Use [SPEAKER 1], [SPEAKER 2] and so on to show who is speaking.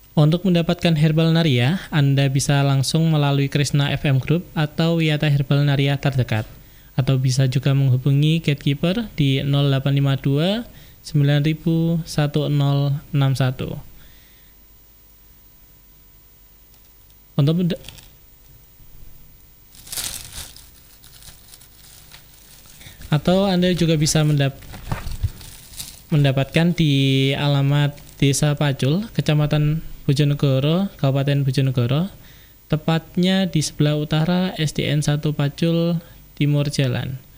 [SPEAKER 1] Untuk mendapatkan Herbal Naria, Anda bisa langsung melalui Krishna FM Group atau Wiyata Herbal Naria terdekat. Atau bisa juga menghubungi Gatekeeper di 0852 9000 1061. Atau Anda juga bisa mendapatkan di alamat Desa Pacul, Kecamatan Bojonegoro, Kabupaten Bojonegoro, tepatnya di sebelah utara SDN 1 Pacul Timur Jalan.